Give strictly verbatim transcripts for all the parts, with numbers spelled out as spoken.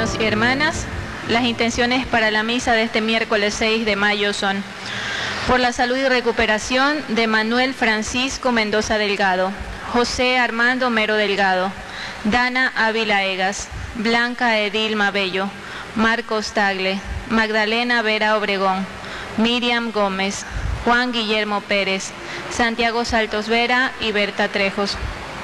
hermanos y hermanas, las intenciones para la misa de este miércoles seis de mayo son: por la salud y recuperación de Manuel Francisco Mendoza Delgado, José Armando Mero Delgado, Dana Ávila Egas, Blanca Edilma Bello, Marcos Tagle, Magdalena Vera Obregón, Miriam Gómez, Juan Guillermo Pérez, Santiago Saltos Vera y Berta Trejos.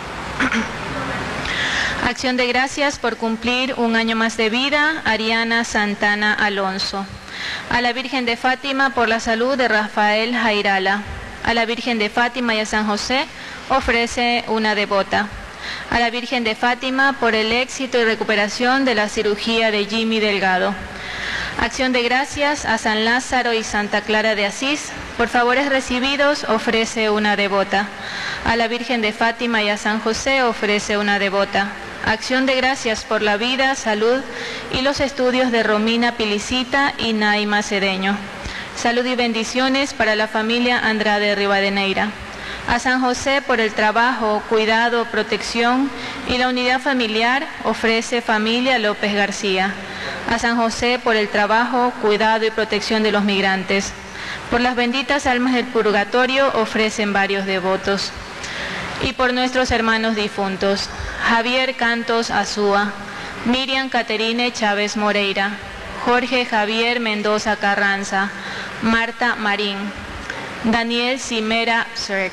Acción de gracias por cumplir un año más de vida, Ariana Santana Alonso. A la Virgen de Fátima por la salud de Rafael Jairala. A la Virgen de Fátima y a San José ofrece una devota. A la Virgen de Fátima por el éxito y recuperación de la cirugía de Jimmy Delgado. Acción de gracias a San Lázaro y Santa Clara de Asís. Por favores recibidos ofrece una devota. A la Virgen de Fátima y a San José ofrece una devota. Acción de gracias por la vida, salud y los estudios de Romina Pilicita y Naima Cedeño. Salud y bendiciones para la familia Andrade Rivadeneira. A San José por el trabajo, cuidado, protección y la unidad familiar ofrece familia López García. A San José por el trabajo, cuidado y protección de los migrantes. Por las benditas almas del purgatorio ofrecen varios devotos. Y por nuestros hermanos difuntos: Javier Cantos Azúa, Miriam Caterine Chávez Moreira, Jorge Javier Mendoza Carranza, Marta Marín, Daniel Cimera Srek,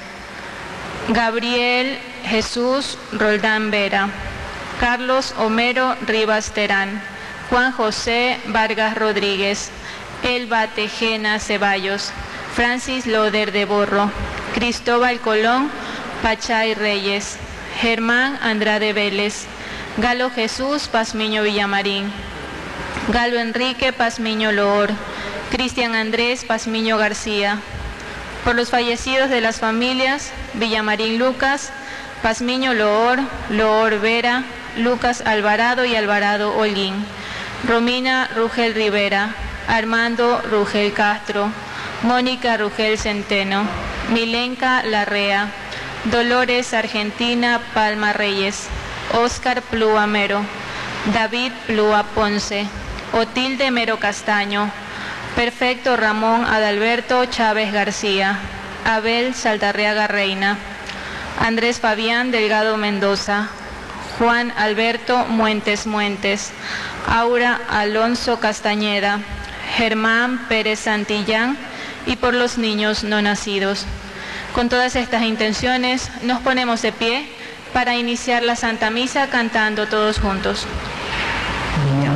Gabriel Jesús Roldán Vera, Carlos Homero Rivas Terán, Juan José Vargas Rodríguez, Elba Tejena Ceballos, Francis Loder de Borro, Cristóbal Colón Pachay Reyes, Germán Andrade Vélez, Galo Jesús Pazmiño Villamarín, Galo Enrique Pazmiño Loor, Cristian Andrés Pazmiño García. Por los fallecidos de las familias: Villamarín Lucas, Pazmiño Loor, Loor Vera, Lucas Alvarado y Alvarado Holguín, Romina Rugel Rivera, Armando Rugel Castro, Mónica Rugel Centeno, Milenka Larrea, Dolores Argentina Palma Reyes, Óscar Plúa Mero, David Plúa Ponce, Otilde Mero Castaño, Perfecto Ramón Adalberto Chávez García, Abel Saldarriaga Reina, Andrés Fabián Delgado Mendoza, Juan Alberto Muentes Muentes, Aura Alonso Castañeda, Germán Pérez Santillán, y por los niños no nacidos. Con todas estas intenciones nos ponemos de pie para iniciar la Santa Misa cantando todos juntos.